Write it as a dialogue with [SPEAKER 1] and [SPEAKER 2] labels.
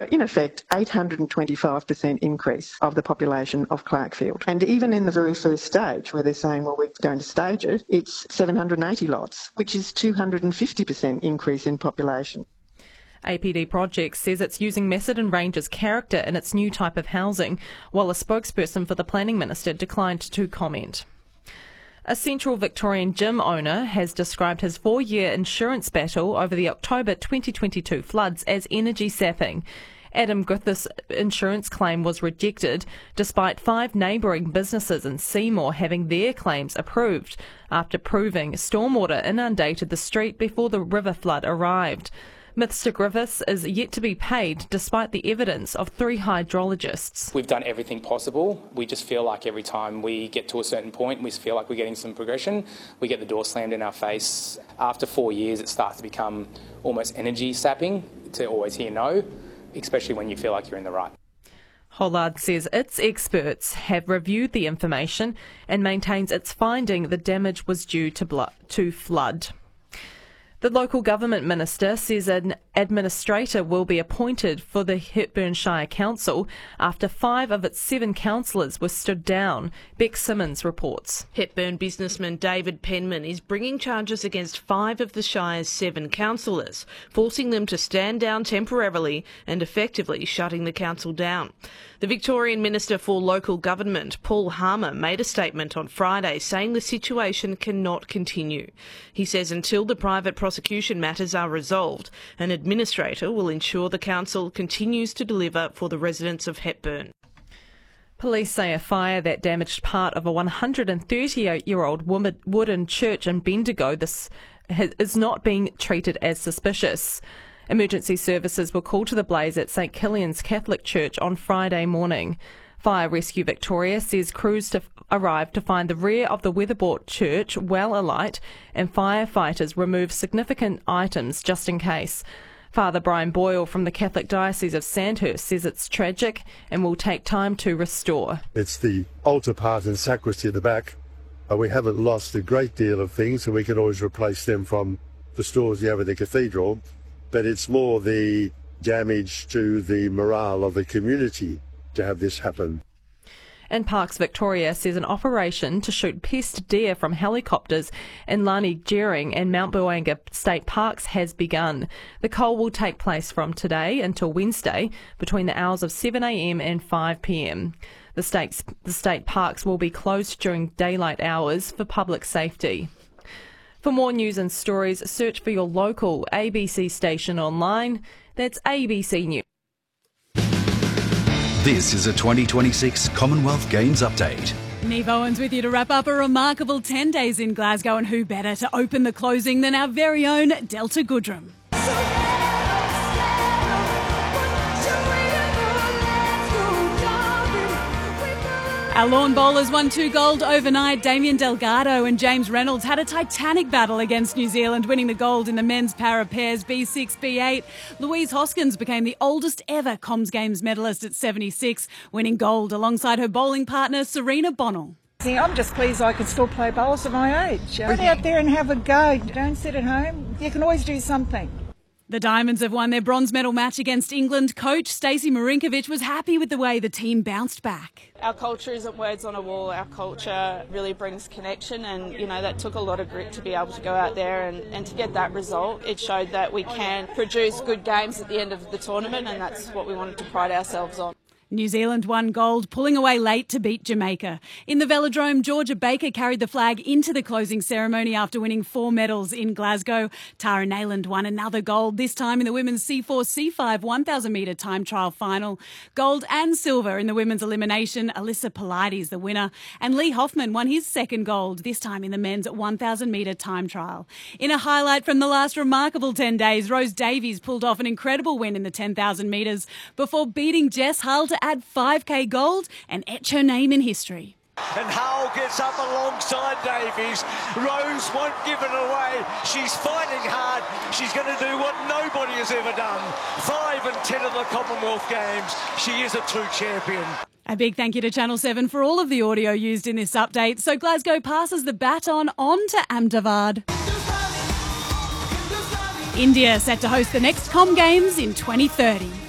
[SPEAKER 1] in effect, 825% increase of the population of Clarkfield. And even in the very first stage, where they're saying, well, we're going to stage it, it's 780 lots, which is 250% increase in population.
[SPEAKER 2] APD Projects says it's using Macedon Ranges character in its new type of housing, while a spokesperson for the Planning Minister declined to comment. A Central Victorian gym owner has described his 4-year insurance battle over the October 2022 floods as energy sapping. Adam Griffiths' insurance claim was rejected, despite 5 neighbouring businesses in Seymour having their claims approved, after proving stormwater inundated the street before the river flood arrived. Mr Griffiths is yet to be paid despite the evidence of 3 hydrologists.
[SPEAKER 3] We've done everything possible. We just feel like every time we get to a certain point, we feel like we're getting some progression. We get the door slammed in our face. After 4 years, it starts to become almost energy sapping to always hear no, especially when you feel like you're in the right.
[SPEAKER 2] Hollard says its experts have reviewed the information and maintains its finding the damage was due to flood. The local government minister says an administrator will be appointed for the Hepburn Shire Council after 5 of its 7 councillors were stood down. Beck Simmons reports.
[SPEAKER 4] Hepburn businessman David Penman is bringing charges against 5 of the Shire's 7 councillors, forcing them to stand down temporarily and effectively shutting the council down. The Victorian Minister for Local Government, Paul Harmer, made a statement on Friday saying the situation cannot continue. He says until the private prosecution matters are resolved, an administrator will ensure the council continues to deliver for the residents of Hepburn.
[SPEAKER 2] Police say a fire that damaged part of a 138-year-old wooden church in Bendigo is not being treated as suspicious. Emergency services were called to the blaze at St Killian's Catholic Church on Friday morning. Fire Rescue Victoria says crews arrived to find the rear of the weatherboard church well alight, and firefighters removed significant items just in case. Father Brian Boyle from the Catholic Diocese of Sandhurst says it's tragic and will take time to restore.
[SPEAKER 5] It's the altar part and sacristy at the back. We haven't lost a great deal of things, so we can always replace them from the stores you have at the cathedral. But it's more the damage to the morale of the community to have this happen.
[SPEAKER 2] And Parks Victoria says an operation to shoot pest deer from helicopters in Lani Gering and Mount Buanga State Parks has begun. The cull will take place from today until Wednesday between the hours of 7 a.m. and 5 p.m. The state parks will be closed during daylight hours for public safety. For more news and stories, search for your local ABC station online. That's ABC News.
[SPEAKER 6] This is a 2026 Commonwealth Games update.
[SPEAKER 7] Neve Owens with you to wrap up a remarkable 10 days in Glasgow, and who better to open the closing than our very own Delta Goodrum. Our lawn bowlers won 2 gold overnight. Damien Delgado and James Reynolds had a titanic battle against New Zealand, winning the gold in the men's para pairs B6, B8. Louise Hoskins became the oldest ever Comms Games medalist at 76, winning gold alongside her bowling partner Serena Bonnell.
[SPEAKER 8] I'm just pleased I could still play bowls at my age. Get out there and have a go. Don't sit at home. You can always do something.
[SPEAKER 7] The Diamonds have won their bronze medal match against England. Coach Stacey Marinkovic was happy with the way the team bounced back.
[SPEAKER 9] Our culture isn't words on a wall. Our culture really brings connection, and that took a lot of grit to be able to go out there and to get that result. It showed that we can produce good games at the end of the tournament, and that's what we wanted to pride ourselves on.
[SPEAKER 7] New Zealand won gold, pulling away late to beat Jamaica. In the Velodrome, Georgia Baker carried the flag into the closing ceremony after winning 4 medals in Glasgow. Tara Nayland won another gold, this time in the women's C4-C5 1,000 metre time trial final. Gold and silver in the women's elimination. Alyssa Pilates the winner. And Lee Hoffman won his 2nd gold, this time in the men's 1,000 metre time trial. In a highlight from the last remarkable 10 days, Rose Davies pulled off an incredible win in the 10,000 metres before beating Jess Hull to add 5k gold and etch her name in history.
[SPEAKER 10] And Hull gets up alongside Davies. Rose won't give it away. She's fighting hard. She's going to do what nobody has ever done. 5 and 10 of the Commonwealth Games. She is a true champion.
[SPEAKER 7] A big thank you to Channel 7 for all of the audio used in this update. So Glasgow passes the baton on to Ahmedabad. India set to host the next Com Games in 2030.